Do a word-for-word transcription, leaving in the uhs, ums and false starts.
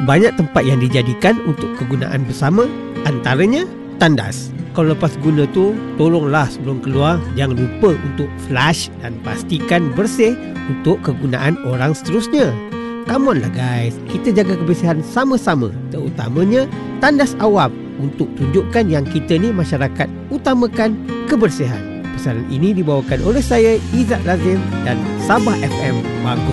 banyak tempat yang dijadikan untuk kegunaan bersama, antaranya tandas. Kalau lepas guna tu, tolonglah sebelum keluar jangan lupa untuk flush dan pastikan bersih untuk kegunaan orang seterusnya. Come on lah guys, kita jaga kebersihan sama-sama, terutamanya tandas awam, untuk tunjukkan yang kita ni masyarakat utamakan kebersihan. Pesanan ini dibawakan oleh saya, Izzat Lazim, dan Sabah F M Bagus